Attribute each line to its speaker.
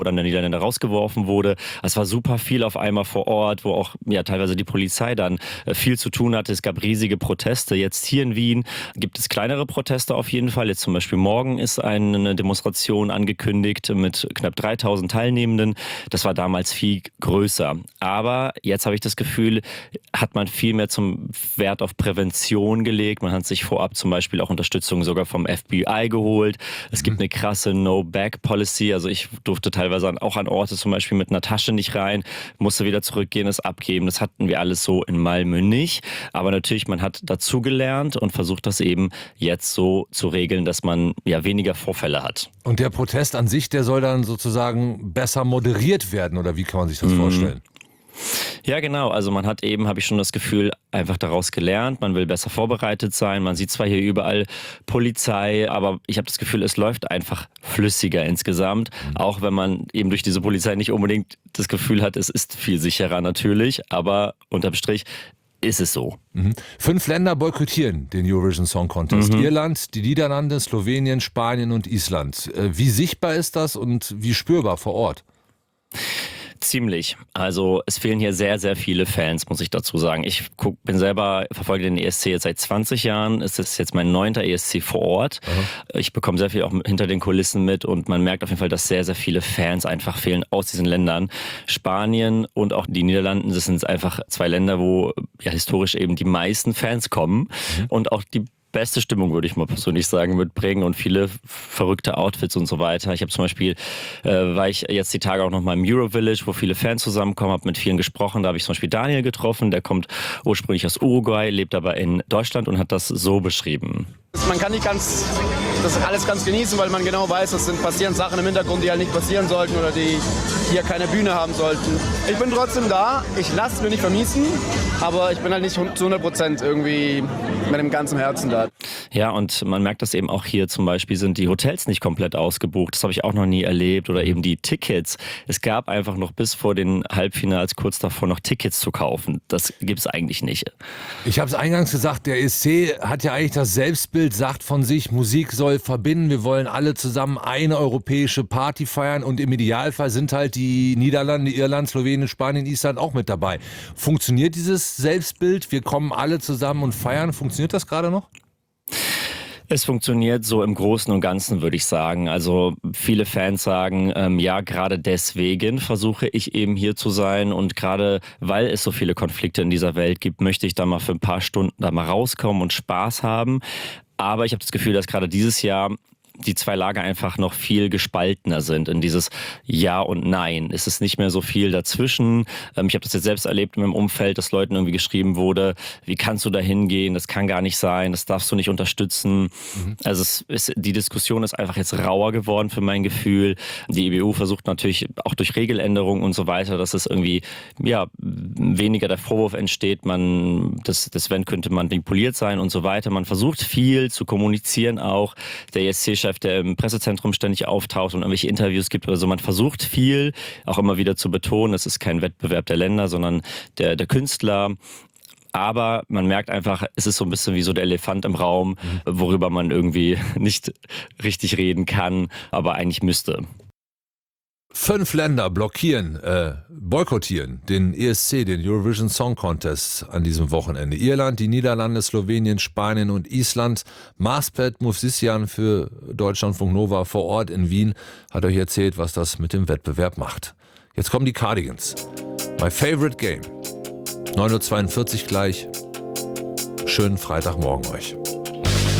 Speaker 1: dann der Niederländer rausgeworfen wurde. Es war super viel auf einmal vor Ort, wo auch teilweise die Polizei dann viel zu tun hatte. Es gab riesige Proteste. Jetzt hier in Wien gibt es kleinere Proteste auf jeden Fall. Jetzt zum Beispiel morgen ist eine Demonstration angekündigt mit knapp 3000 Teilnehmenden. Das war damals viel größer. Aber jetzt habe ich das Gefühl, hat man viel mehr zum Wert auf Prävention gelegt. Man hat sich vorab zum Beispiel auch Unterstützung sogar vom FBI geholt. Es gibt eine krasse No-Back-Policy. Also ich durfte teilweise auch an Orte zum Beispiel mit einer Tasche nicht rein, musste wieder zurückgehen, es abgeben. Das hatten wir alles so in Malmö nicht. Aber natürlich, man hat dazugelernt und versucht das eben jetzt so zu regeln, dass man weniger Vorfälle hat.
Speaker 2: Und der Protest an sich, der soll dann sozusagen besser moderiert werden, oder wie kann man sich das vorstellen?
Speaker 1: Ja, genau. Also man hat eben, habe ich schon das Gefühl, einfach daraus gelernt. Man will besser vorbereitet sein. Man sieht zwar hier überall Polizei, aber ich habe das Gefühl, es läuft einfach flüssiger insgesamt. Auch wenn man eben durch diese Polizei nicht unbedingt das Gefühl hat, es ist viel sicherer natürlich. Aber unterm Strich ist es so.
Speaker 2: 5 Länder boykottieren den Eurovision Song Contest. Irland, die Niederlande, Slowenien, Spanien und Island. Wie sichtbar ist das und wie spürbar vor Ort?
Speaker 1: Ziemlich. Also es fehlen hier sehr, sehr viele Fans, muss ich dazu sagen. Ich verfolge den ESC jetzt seit 20 Jahren. Es ist jetzt mein 9. ESC vor Ort. Ich bekomme sehr viel auch hinter den Kulissen mit und man merkt auf jeden Fall, dass sehr, sehr viele Fans einfach fehlen aus diesen Ländern. Spanien und auch die Niederlanden, das sind einfach 2 Länder, wo historisch eben die meisten Fans kommen und auch die beste Stimmung, würde ich mal persönlich sagen, mitbringen und viele verrückte Outfits und so weiter. Ich habe zum Beispiel, war ich jetzt die Tage auch noch mal im Eurovillage, wo viele Fans zusammenkommen, habe mit vielen gesprochen. Da habe ich zum Beispiel Daniel getroffen, der kommt ursprünglich aus Uruguay, lebt aber in Deutschland und hat das so beschrieben.
Speaker 3: Man kann nicht das alles ganz genießen, weil man genau weiß, passieren Sachen im Hintergrund, die halt nicht passieren sollten oder die hier keine Bühne haben sollten. Ich bin trotzdem da, ich lasse es mir nicht vermiesen, aber ich bin halt nicht zu 100% irgendwie mit dem ganzen Herzen da.
Speaker 1: Ja, und man merkt das eben auch hier zum Beispiel, sind die Hotels nicht komplett ausgebucht. Das habe ich auch noch nie erlebt. Oder eben die Tickets. Es gab einfach noch bis vor den Halbfinals kurz davor noch Tickets zu kaufen. Das gibt es eigentlich nicht.
Speaker 2: Ich habe es eingangs gesagt, der ESC hat ja eigentlich das Selbstbild, sagt von sich, Musik soll verbinden. Wir wollen alle zusammen eine europäische Party feiern und im Idealfall sind halt die Niederlande, Irland, Slowenien, Spanien, Island auch mit dabei. Funktioniert dieses Selbstbild? Wir kommen alle zusammen und feiern. Funktioniert das gerade noch?
Speaker 1: Es funktioniert so im Großen und Ganzen, würde ich sagen. Also viele Fans sagen, gerade deswegen versuche ich eben hier zu sein und gerade weil es so viele Konflikte in dieser Welt gibt, möchte ich da mal für ein paar Stunden da mal rauskommen und Spaß haben. Aber ich habe das Gefühl, dass gerade dieses Jahr die 2 Lager einfach noch viel gespaltener sind in dieses Ja und Nein. Es ist nicht mehr so viel dazwischen. Ich habe das jetzt selbst erlebt in meinem Umfeld, dass Leuten irgendwie geschrieben wurde, wie kannst du da hingehen? Das kann gar nicht sein, das darfst du nicht unterstützen. Also die Diskussion ist einfach jetzt rauer geworden für mein Gefühl. Die EBU versucht natürlich auch durch Regeländerungen und so weiter, dass es irgendwie weniger der Vorwurf entsteht, das Event könnte manipuliert sein und so weiter. Man versucht viel zu kommunizieren auch. Der ESC-Chef, der im Pressezentrum ständig auftaucht und irgendwelche Interviews gibt. Also man versucht viel, auch immer wieder zu betonen, es ist kein Wettbewerb der Länder, sondern der Künstler. Aber man merkt einfach, es ist so ein bisschen wie so der Elefant im Raum, worüber man irgendwie nicht richtig reden kann, aber eigentlich müsste.
Speaker 2: 5 Länder boykottieren den ESC, den Eurovision Song Contest an diesem Wochenende. Irland, die Niederlande, Slowenien, Spanien und Island. Marspet Movsisyan für Deutschlandfunk Nova vor Ort in Wien hat euch erzählt, was das mit dem Wettbewerb macht. Jetzt kommen die Cardigans. My favorite game. 9:42 Uhr gleich. Schönen Freitagmorgen euch.